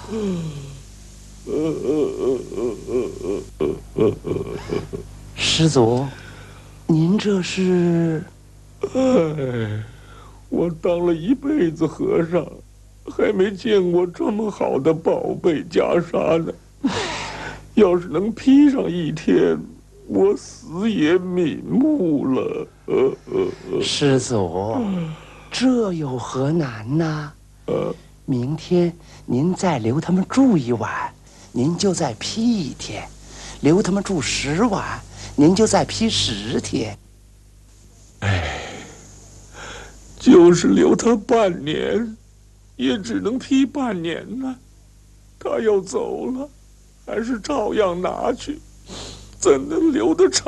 施主，您这是？ 哎，我当了一辈子和尚，还没见过这么好的宝贝袈裟呢。要是能披上一天，我死也瞑目了。 施主，这有何难呢？明天您再留他们住一晚，您就再批一天；留他们住10晚，您就再批10天。 就是留他半年，也只能批半年呢。他要走了，还是照样拿去，怎能留得长？